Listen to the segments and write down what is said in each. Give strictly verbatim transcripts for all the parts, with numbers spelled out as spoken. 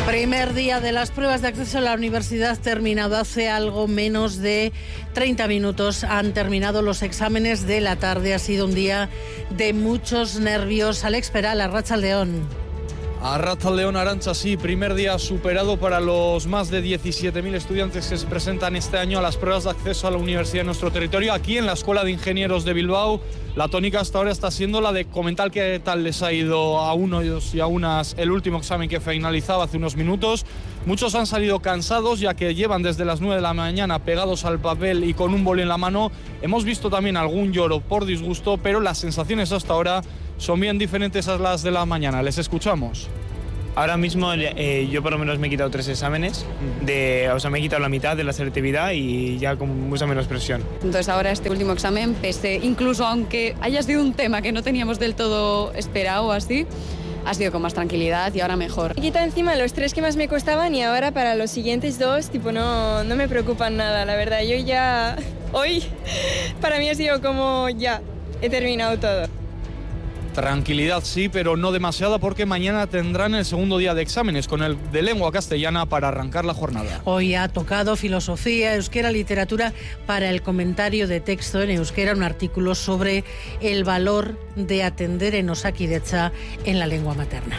Primer día de las pruebas de acceso a la universidad terminado. Hace algo menos de treinta minutos han terminado los exámenes de la tarde. Ha sido un día de muchos nervios. Alex Peral, Arratsaldeon. Arratsaldeon, Arantxa, sí, primer día superado para los más de diecisiete mil estudiantes que se presentan este año a las pruebas de acceso a la universidad en nuestro territorio. Aquí en la Escuela de Ingenieros de Bilbao, la tónica hasta ahora está siendo la de comentar qué tal les ha ido a unos y a unas el último examen que finalizaba hace unos minutos. Muchos han salido cansados ya que llevan desde las nueve de la mañana pegados al papel y con un boli en la mano. Hemos visto también algún lloro por disgusto, pero las sensaciones hasta ahora son bien diferentes a las de la mañana. Les escuchamos. Ahora mismo eh, yo por lo menos me he quitado tres exámenes, de, o sea, me he quitado la mitad de la selectividad y ya con mucha menos presión. Entonces ahora este último examen, pese, incluso aunque haya sido un tema que no teníamos del todo esperado así, ha sido con más tranquilidad y ahora mejor. He quitado encima los tres que más me costaban y ahora para los siguientes dos, tipo, no, no me preocupan nada, la verdad. Yo ya, hoy, para mí ha sido como ya, he terminado todo. Tranquilidad sí, pero no demasiada porque mañana tendrán el segundo día de exámenes con el de lengua castellana para arrancar la jornada. Hoy ha tocado filosofía, euskera, literatura para el comentario de texto en euskera, un artículo sobre el valor de atender en Osakidetza en la lengua materna.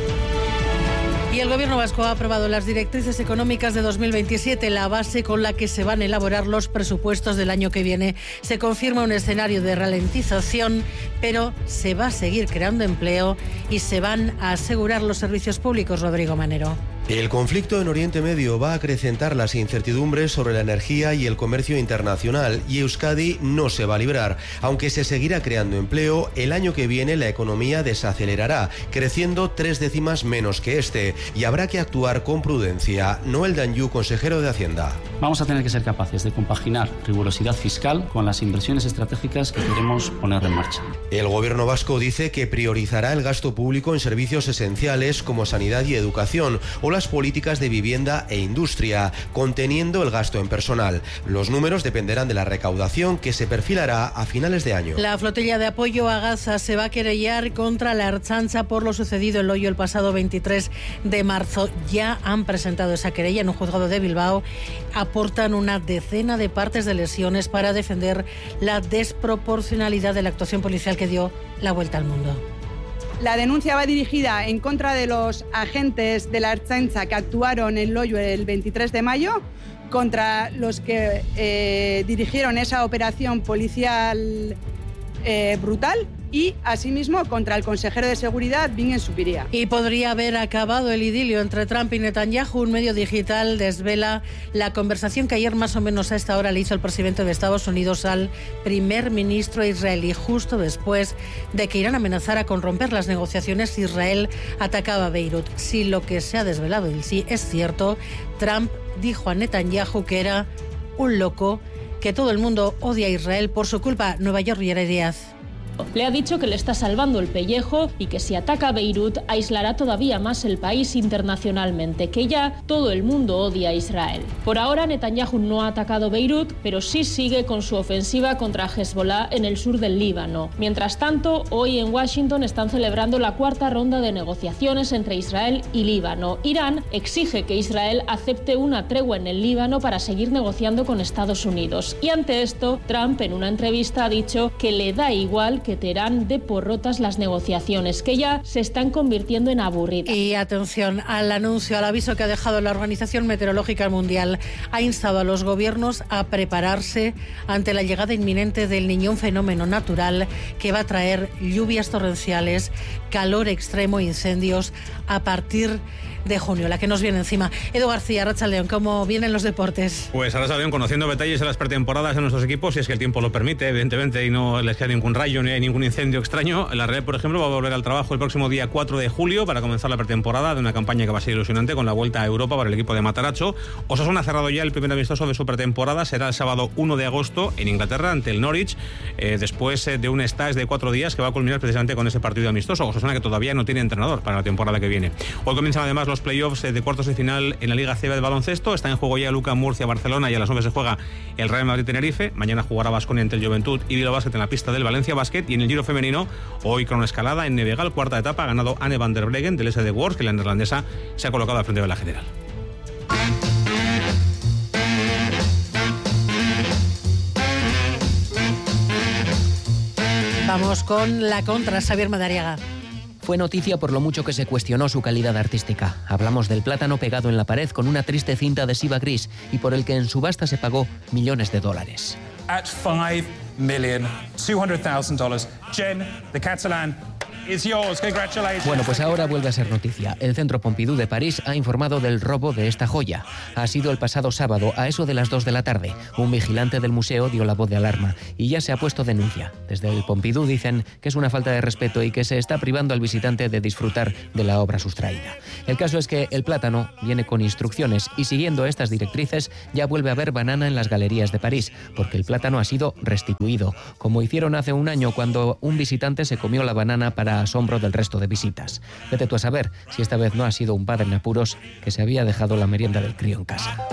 Y el Gobierno vasco ha aprobado las directrices económicas de dos mil veintisiete, la base con la que se van a elaborar los presupuestos del año que viene. Se confirma un escenario de ralentización, pero se va a seguir creando empleo y se van a asegurar los servicios públicos. Rodrigo Manero. El conflicto en Oriente Medio va a acrecentar las incertidumbres sobre la energía y el comercio internacional y Euskadi no se va a librar. Aunque se seguirá creando empleo, el año que viene la economía desacelerará, creciendo tres décimas menos que este y habrá que actuar con prudencia. Noel Danyu, consejero de Hacienda. Vamos a tener que ser capaces de compaginar rigurosidad fiscal con las inversiones estratégicas que queremos poner en marcha. El Gobierno vasco dice que priorizará el gasto público en servicios esenciales como sanidad y educación o la las políticas de vivienda e industria, conteniendo el gasto en personal. Los números dependerán de la recaudación que se perfilará a finales de año. La flotilla de apoyo a Gaza se va a querellar contra la Ertzaintza por lo sucedido en Loyo el pasado veintitrés de marzo. Ya han presentado esa querella en un juzgado de Bilbao. Aportan una decena de partes de lesiones para defender la desproporcionalidad de la actuación policial que dio la vuelta al mundo. La denuncia va dirigida en contra de los agentes de la Ertzaintza que actuaron en Loyo el veintitrés de mayo, contra los que eh, dirigieron esa operación policial eh, brutal y, asimismo, contra el consejero de Seguridad, Bingen Zupiria. Y podría haber acabado el idilio entre Trump y Netanyahu. Un medio digital desvela la conversación que ayer más o menos a esta hora le hizo el presidente de Estados Unidos al primer ministro israelí, justo después de que Irán amenazara con romper las negociaciones si Israel atacaba a Beirut. Si lo que se ha desvelado y sí es cierto, Trump dijo a Netanyahu que era un loco, que todo el mundo odia a Israel por su culpa. Nueva York, Yara Díaz. Le ha dicho que le está salvando el pellejo y que si ataca a Beirut aislará todavía más el país internacionalmente, que ya todo el mundo odia a Israel. Por ahora Netanyahu no ha atacado Beirut, pero sí sigue con su ofensiva contra Hezbollah en el sur del Líbano. Mientras tanto, hoy en Washington están celebrando la cuarta ronda de negociaciones entre Israel y Líbano. Irán exige que Israel acepte una tregua en el Líbano para seguir negociando con Estados Unidos. Y ante esto, Trump en una entrevista ha dicho que le da igual que Teherán dé por rotas las negociaciones, que ya se están convirtiendo en aburridas. Y atención al anuncio, al aviso que ha dejado la Organización Meteorológica Mundial. Ha instado a los gobiernos a prepararse ante la llegada inminente del Niño, un fenómeno natural que va a traer lluvias torrenciales, calor extremo, incendios a partir de junio, la que nos viene encima. Edu García, Arratsaldeon, ¿cómo vienen los deportes? Pues Arratsaldeon, conociendo detalles de las pretemporadas de nuestros equipos, si es que el tiempo lo permite, evidentemente, y no les queda ningún rayo ni hay ningún incendio extraño. La Real, por ejemplo, va a volver al trabajo el próximo día cuatro de julio para comenzar la pretemporada de una campaña que va a ser ilusionante con la vuelta a Europa para el equipo de Matarazzo. Osasuna ha cerrado ya el primer amistoso de su pretemporada, será el sábado uno de agosto en Inglaterra ante el Norwich, eh, después eh, de un stage de cuatro días que va a culminar precisamente con ese partido amistoso. Osasuna que todavía no tiene entrenador para la temporada que viene. Hoy comienzan además los playoffs eh, de cuartos de final en la Liga C B de baloncesto. Está en juego ya Luca Murcia-Barcelona y a las nueve se juega el Real Madrid-Tenerife. Mañana jugará Baskonia ante el Juventud y Bilbao Basket en la pista del Valencia Basket. Y en el Giro femenino, hoy con una escalada en Nevegal, cuarta etapa, ha ganado Anne van der Breggen del S D Works, que la neerlandesa se ha colocado al frente de la general. Vamos con la contra, Xavier Madariaga. Fue noticia por lo mucho que se cuestionó su calidad artística. Hablamos del plátano pegado en la pared con una triste cinta adhesiva gris y por el que en subasta se pagó millones de dólares. At five million two hundred thousand dollars, Jen, the Catalan, is yours. Congratulations. Bueno, pues ahora vuelve a ser noticia. El Centro Pompidou de París ha informado del robo de esta joya. Ha sido el pasado sábado, a eso de las dos de la tarde. Un vigilante del museo dio la voz de alarma y ya se ha puesto denuncia. Desde el Pompidou dicen que es una falta de respeto y que se está privando al visitante de disfrutar de la obra sustraída. El caso es que el plátano viene con instrucciones y siguiendo estas directrices ya vuelve a haber banana en las galerías de París, porque el plátano ha sido restituido, como hicieron hace un año cuando un visitante se comió la banana para asombro del resto de visitas. Vete tú a saber si esta vez no ha sido un padre en apuros que se había dejado la merienda del crío en casa.